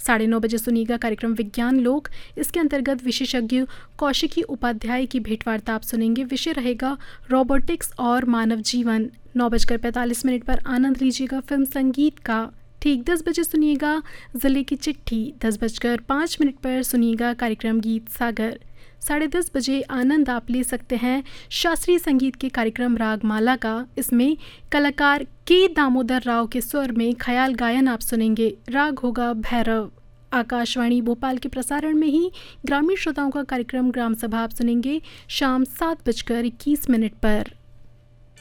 9:30 बजे सुनिएगा कार्यक्रम विज्ञान लोक। इसके अंतर्गत विशेषज्ञ कौशिकी उपाध्याय की भेंटवार्ता आप सुनेंगे। विषय रहेगा रोबोटिक्स और मानव जीवन। 9:45 पर आनंद लीजिएगा फिल्म संगीत का। ठीक 10 बजे सुनिएगा जिले की चिट्ठी। 10:05 पर सुनिएगा कार्यक्रम गीत सागर। 10:30 बजे आनंद आप ले सकते हैं शास्त्रीय संगीत के कार्यक्रम रागमाला का। इसमें कलाकार के दामोदर राव के स्वर में ख्याल गायन आप सुनेंगे। राग होगा भैरव। आकाशवाणी भोपाल के प्रसारण में ही ग्रामीण श्रोताओं का कार्यक्रम ग्राम सभा आप सुनेंगे शाम 7:21 पर।